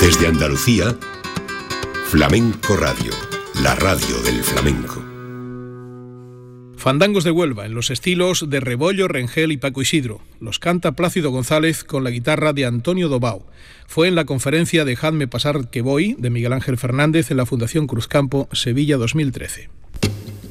Desde Andalucía, Flamenco Radio, la radio del flamenco. Fandangos de Huelva, en los estilos de Rebollo, Rengel y Paco Isidro. Los canta Plácido González con la guitarra de Antonio Dobao. Fue en la conferencia Dejadme pasar que voy, de Miguel Ángel Fernández, en la Fundación Cruzcampo, Sevilla 2013.